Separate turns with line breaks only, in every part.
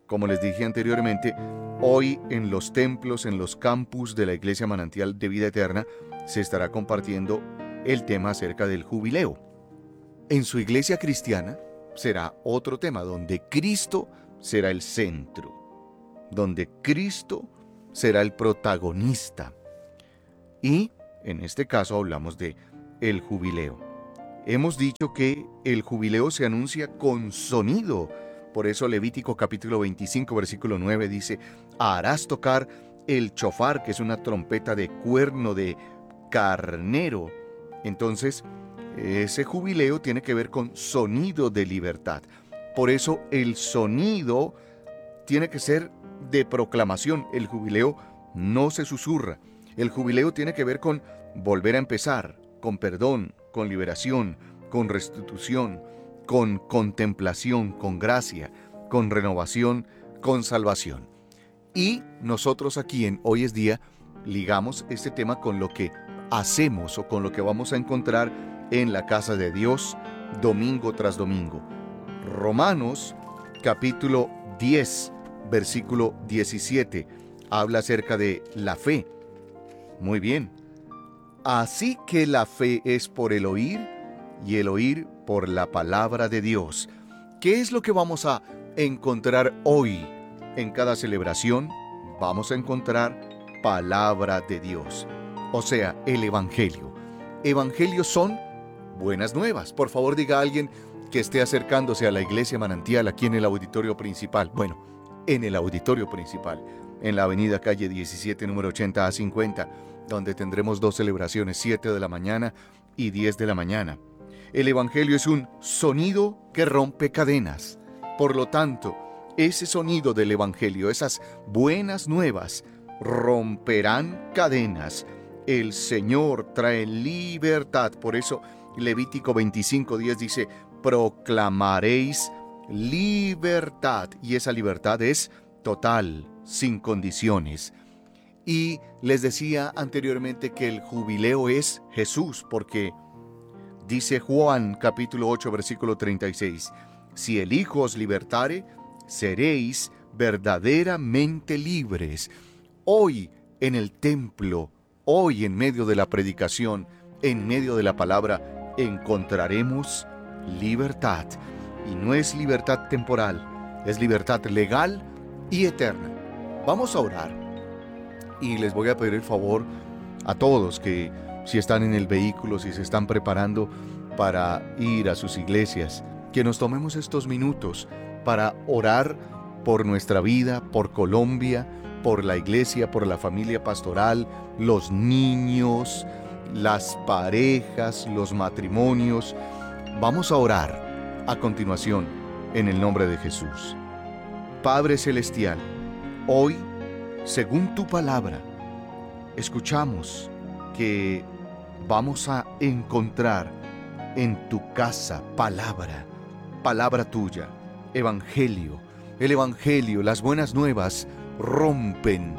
como les dije anteriormente, hoy en los templos, en los campus de la Iglesia Manantial de Vida Eterna, se estará compartiendo el tema acerca del jubileo. En su iglesia cristiana será otro tema donde Cristo será el centro, donde Cristo será el protagonista. Y en este caso hablamos de el jubileo. Hemos dicho que el jubileo se anuncia con sonido. Por eso Levítico capítulo 25, versículo 9 dice: harás tocar el chofar, que es una trompeta de cuerno de carnero. Entonces, ese jubileo tiene que ver con sonido de libertad. Por eso el sonido tiene que ser de proclamación. El jubileo no se susurra. El jubileo tiene que ver con volver a empezar, con perdón, con liberación, con restitución, con contemplación, con gracia, con renovación, con salvación. Y nosotros aquí en Hoy es Día ligamos este tema con lo que hacemos o con lo que vamos a encontrar en la casa de Dios domingo tras domingo. Romanos capítulo 10, versículo 17, habla acerca de la fe. Muy bien. Así que la fe es por el oír y el oír por la palabra de Dios. ¿Qué es lo que vamos a encontrar hoy? En cada celebración vamos a encontrar palabra de Dios, o sea, el Evangelio. Evangelios son buenas nuevas. Por favor, diga a alguien que esté acercándose a la Iglesia Manantial aquí en el auditorio principal. Bueno, en el auditorio principal, en la avenida calle 17, número 80 a 50, donde tendremos dos celebraciones, 7 de la mañana y 10 de la mañana. El Evangelio es un sonido que rompe cadenas. Por lo tanto, ese sonido del Evangelio, esas buenas nuevas, romperán cadenas. El Señor trae libertad. Por eso Levítico 25:10 dice: proclamaréis libertad. Y esa libertad es total, sin condiciones. Y les decía anteriormente que el jubileo es Jesús, porque dice Juan capítulo 8, versículo 36, si el Hijo os libertare, seréis verdaderamente libres. Hoy en el templo, hoy en medio de la predicación, en medio de la palabra, encontraremos libertad. Y no es libertad temporal, es libertad legal y eterna. Vamos a orar. Y les voy a pedir el favor a todos que si están en el vehículo, si se están preparando para ir a sus iglesias, que nos tomemos estos minutos para orar por nuestra vida, por Colombia, por la iglesia, por la familia pastoral, los niños, las parejas, los matrimonios. Vamos a orar a continuación en el nombre de Jesús. Padre Celestial, hoy, según tu palabra, escuchamos que vamos a encontrar en tu casa palabra tuya, evangelio. El evangelio, las buenas nuevas, rompen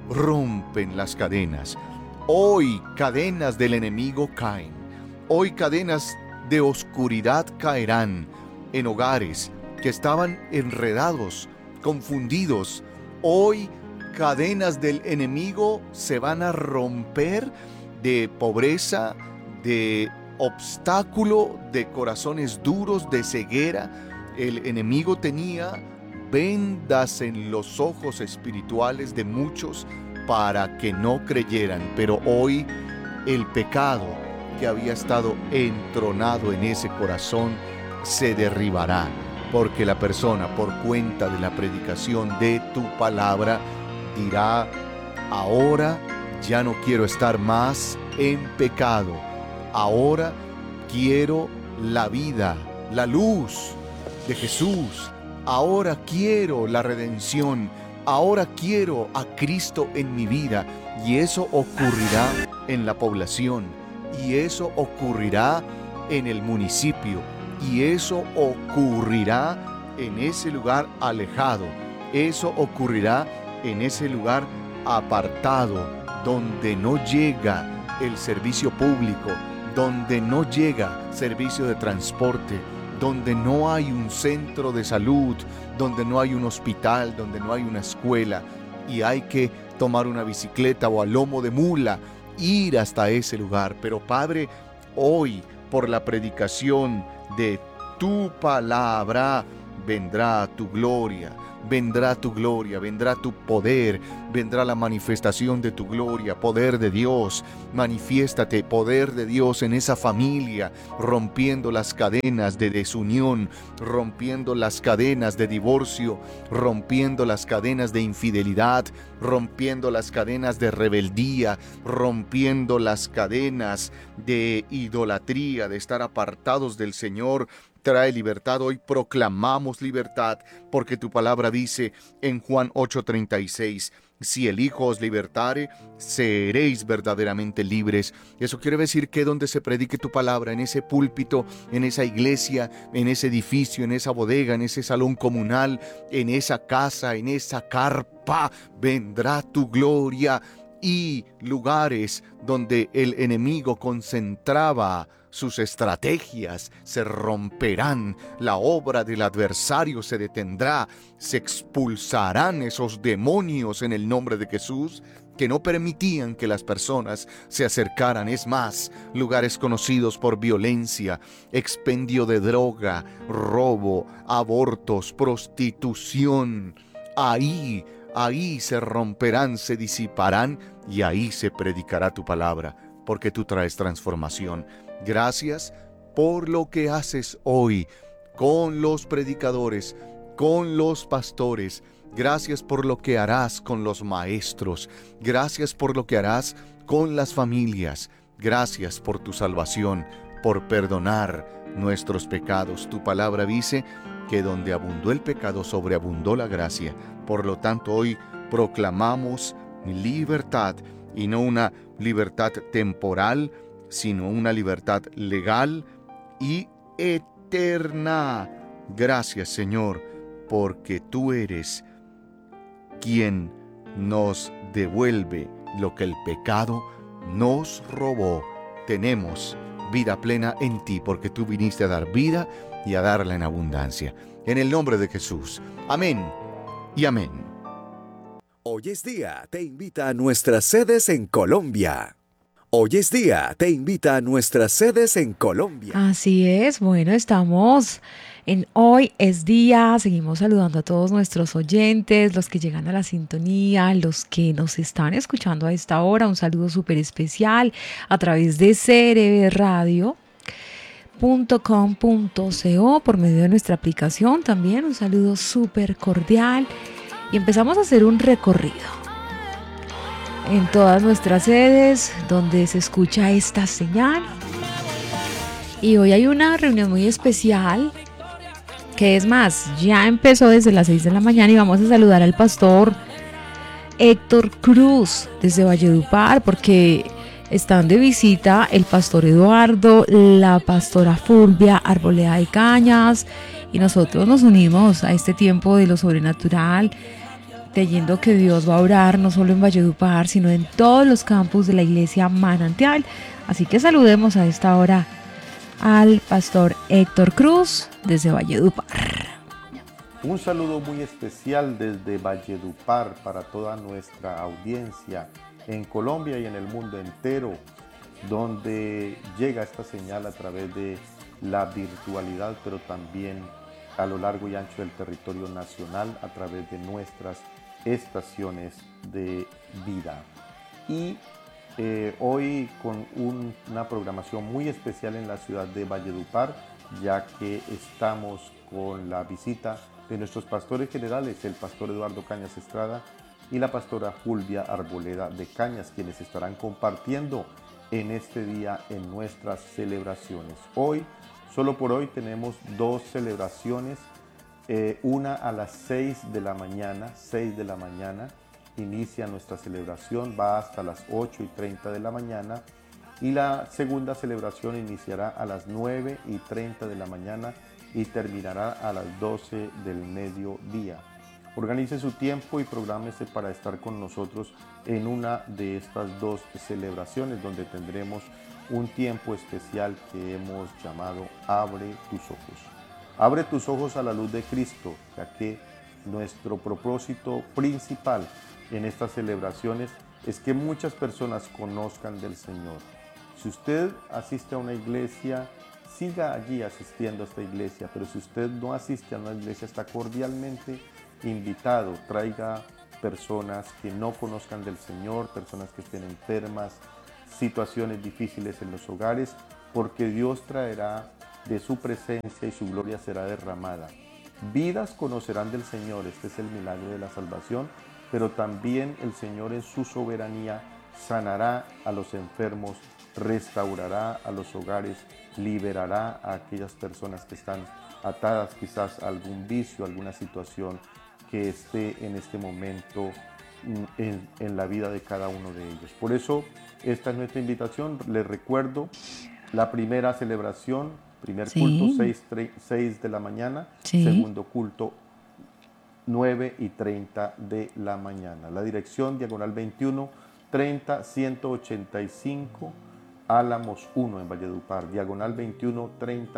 las cadenas. Hoy cadenas del enemigo caen. Hoy cadenas de oscuridad caerán en hogares que estaban enredados, confundidos. Hoy cadenas del enemigo se van a romper de pobreza, de obstáculo, de corazones duros, de ceguera. El enemigo tenía vendas en los ojos espirituales de muchos para que no creyeran, pero hoy el pecado que había estado entronado en ese corazón se derribará, porque la persona, por cuenta de la predicación de tu palabra, dirá: ahora ya no quiero estar más en pecado, ahora quiero la vida, la luz de Jesús, ahora quiero la redención, ahora quiero a Cristo en mi vida. Y eso ocurrirá en la población, y eso ocurrirá en el municipio, y eso ocurrirá en ese lugar alejado, eso ocurrirá en ese lugar apartado, donde no llega el servicio público, donde no llega servicio de transporte, donde no hay un centro de salud, donde no hay un hospital, donde no hay una escuela y hay que tomar una bicicleta o a lomo de mula, ir hasta ese lugar. Pero Padre, hoy por la predicación de tu palabra vendrá tu gloria. Vendrá tu gloria, vendrá tu poder, vendrá la manifestación de tu gloria, poder de Dios. Manifiéstate, poder de Dios en esa familia, rompiendo las cadenas de desunión, rompiendo las cadenas de divorcio, rompiendo las cadenas de infidelidad, rompiendo las cadenas de rebeldía, rompiendo las cadenas de idolatría, de estar apartados del Señor. Trae libertad. Hoy proclamamos libertad, porque tu palabra dice en Juan 8:36, si el Hijo os libertare, seréis verdaderamente libres. Eso quiere decir que donde se predique tu palabra, en ese púlpito, en esa iglesia, en ese edificio, en esa bodega, en ese salón comunal, en esa casa, en esa carpa, vendrá tu gloria. Y lugares donde el enemigo concentraba sus estrategias se romperán, la obra del adversario se detendrá, se expulsarán esos demonios en el nombre de Jesús que no permitían que las personas se acercaran. Es más, lugares conocidos por violencia, expendio de droga, robo, abortos, prostitución, ahí se romperán, se disiparán y ahí se predicará tu palabra, porque tú traes transformación. Gracias por lo que haces hoy con los predicadores, con los pastores. Gracias por lo que harás con los maestros. Gracias por lo que harás con las familias. Gracias por tu salvación, por perdonar nuestros pecados. Tu palabra dice que donde abundó el pecado, sobreabundó la gracia. Por lo tanto, hoy proclamamos libertad, y no una libertad temporal, sino una libertad legal y eterna. Gracias, Señor, porque tú eres quien nos devuelve lo que el pecado nos robó. Tenemos vida plena en ti, porque tú viniste a dar vida y a darla en abundancia. En el nombre de Jesús. Amén y amén.
Hoy es Día te invita a nuestras sedes en Colombia. Hoy es Día te invita a nuestras sedes en Colombia.
Así es, bueno, estamos en Hoy es Día, seguimos saludando a todos nuestros oyentes, los que llegan a la sintonía, los que nos están escuchando a esta hora, un saludo súper especial a través de cerebradio.com.co por medio de nuestra aplicación, también un saludo súper cordial y empezamos a hacer un recorrido en todas nuestras sedes donde se escucha esta señal. Y hoy hay una reunión muy especial, que es más, ya empezó desde las 6 de la mañana y vamos a saludar al pastor Héctor Cruz desde Valledupar, porque están de visita el pastor Eduardo, la pastora Fulvia Arboleda de Cañas, y nosotros nos unimos a este tiempo de lo sobrenatural, creyendo que Dios va a obrar no solo en Valledupar, sino en todos los campus de la iglesia Manantial. Así que saludemos a esta hora al pastor Héctor Cruz desde Valledupar.
Un saludo muy especial desde Valledupar para toda nuestra audiencia en Colombia y en el mundo entero, donde llega esta señal a través de la virtualidad, pero también a lo largo y ancho del territorio nacional a través de nuestras estaciones de vida. Y hoy con una programación muy especial en la ciudad de Valledupar, ya que estamos con la visita de nuestros pastores generales, el pastor Eduardo Cañas Estrada y la pastora Fulvia Arboleda de Cañas, quienes estarán compartiendo en este día en nuestras celebraciones. Hoy, solo por hoy, tenemos dos celebraciones. Una a las 6 de la mañana, inicia nuestra celebración, va hasta las 8:30 de la mañana, y la segunda celebración iniciará a las 9:30 de la mañana y terminará a las 12 del mediodía. Organice su tiempo y prográmese para estar con nosotros en una de estas dos celebraciones, donde tendremos un tiempo especial que hemos llamado Abre tus ojos. Abre tus ojos a la luz de Cristo, ya que nuestro propósito principal en estas celebraciones es que muchas personas conozcan del Señor. Si usted asiste a una iglesia, siga allí asistiendo a esta iglesia, pero si usted no asiste a una iglesia, está cordialmente invitado. Traiga personas que no conozcan del Señor, personas que estén enfermas, situaciones difíciles en los hogares, porque Dios traerá de su presencia y su gloria será derramada. Vidas conocerán del Señor, este es el milagro de la salvación, pero también el Señor en su soberanía sanará a los enfermos, restaurará a los hogares, liberará a aquellas personas que están atadas quizás a algún vicio, alguna situación que esté en este momento en la vida de cada uno de ellos. Por eso, esta es nuestra invitación. Les recuerdo la primera celebración, primer culto 6 de la mañana, segundo culto 9:30 de la mañana. La dirección, diagonal 21, 30-185, Álamos 1 en Valledupar. Diagonal 21,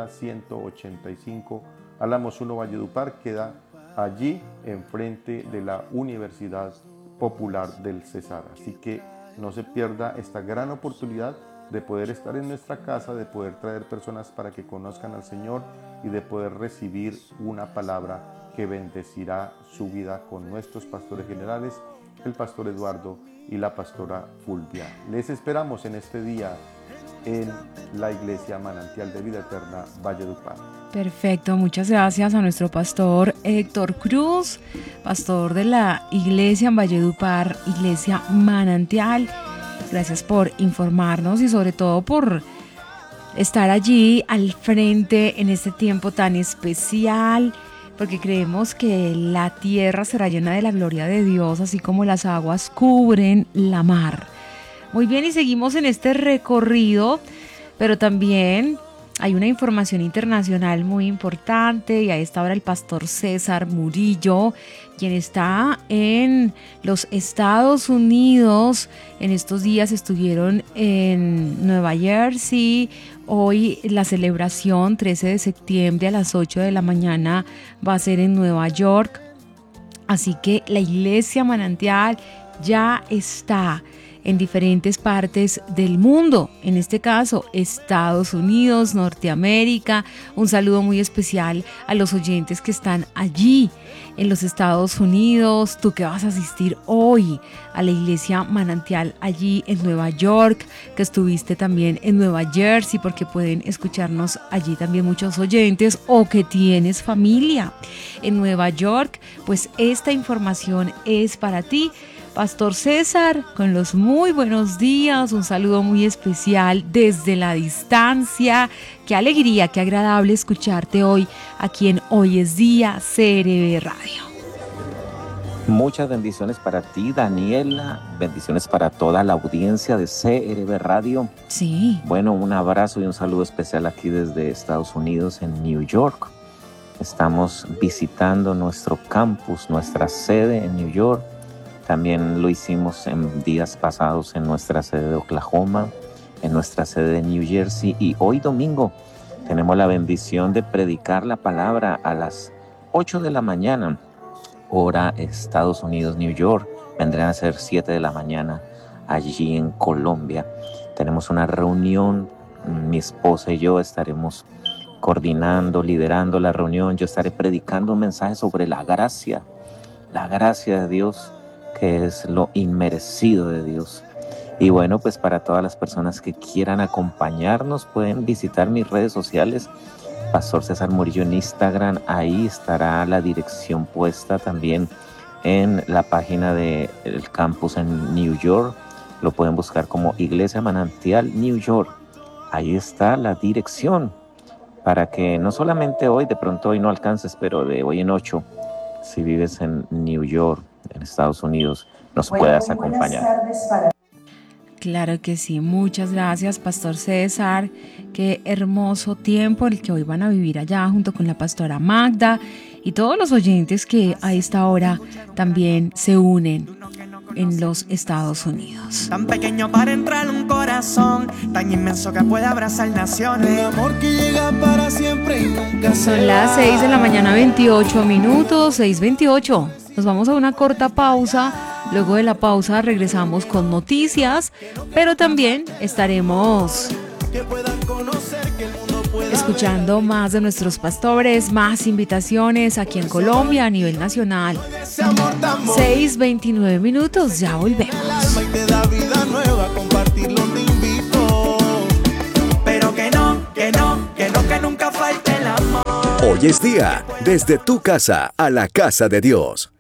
30-185, Álamos 1, Valledupar. Queda allí enfrente de la Universidad Popular del Cesar. Así que no se pierda esta gran oportunidad de poder estar en nuestra casa, de poder traer personas para que conozcan al Señor y de poder recibir una palabra que bendecirá su vida con nuestros pastores generales, el pastor Eduardo y la pastora Fulvia. Les esperamos en este día en la Iglesia Manantial de Vida Eterna, Valledupar.
Perfecto, muchas gracias a nuestro pastor Héctor Cruz, pastor de la Iglesia en Valledupar, Iglesia Manantial. Gracias por informarnos y sobre todo por estar allí al frente en este tiempo tan especial, porque creemos que la tierra será llena de la gloria de Dios, así como las aguas cubren la mar. Muy bien, y seguimos en este recorrido, pero también hay una información internacional muy importante y a esta hora el pastor César Murillo, quien está en los Estados Unidos. En estos días estuvieron en Nueva Jersey. Hoy la celebración 13 de septiembre a las 8 de la mañana va a ser en Nueva York. Así que la Iglesia Manantial ya está en diferentes partes del mundo, en este caso Estados Unidos, Norteamérica. Un saludo muy especial a los oyentes que están allí en los Estados Unidos. Tú que vas a asistir hoy a la Iglesia Manantial allí en Nueva York, que estuviste también en Nueva Jersey, porque pueden escucharnos allí también muchos oyentes, o que tienes familia en Nueva York, pues esta información es para ti. Pastor César, con los muy buenos días, un saludo muy especial desde la distancia. Qué alegría, qué agradable escucharte hoy aquí en Hoy es Día CRB Radio.
Muchas bendiciones para ti, Daniela, bendiciones para toda la audiencia de CRB Radio.
Sí.
Bueno, un abrazo y un saludo especial aquí desde Estados Unidos, en New York. Estamos visitando nuestro campus, nuestra sede en New York. También lo hicimos en días pasados en nuestra sede de Oklahoma, en nuestra sede de New Jersey, y hoy domingo tenemos la bendición de predicar la palabra a las 8 de la mañana, hora Estados Unidos, New York. Vendrán a ser 7 de la mañana allí en Colombia. Tenemos una reunión, mi esposa y yo estaremos coordinando, liderando la reunión. Yo estaré predicando un mensaje sobre la gracia de Dios, que es lo inmerecido de Dios. Y bueno, pues para todas las personas que quieran acompañarnos, pueden visitar mis redes sociales, Pastor César Murillo en Instagram. Ahí estará la dirección puesta también en la página del campus en New York. Lo pueden buscar como Iglesia Manantial New York. Ahí está la dirección para que no solamente hoy, de pronto hoy no alcances, pero de hoy en 8, si vives en New York, en Estados Unidos, nos puedas acompañar.
Claro que sí, muchas gracias, Pastor César. Qué hermoso tiempo el que hoy van a vivir allá junto con la pastora Magda y todos los oyentes que a esta hora también se unen. en los Estados Unidos.
Tan pequeño para entrar un corazón, tan inmenso que puede abrazar naciones. El amor que llega para siempre y nunca se va.
Son las 6 de la mañana, 28 minutos, 6:28. Nos vamos a una corta pausa. Luego de la pausa regresamos con noticias, pero también estaremos escuchando más de nuestros pastores, más invitaciones aquí en Colombia a nivel nacional. 6:29 minutos, ya volvemos.
Pero que nunca falte el amor.
Hoy es día, desde tu casa a la casa de Dios.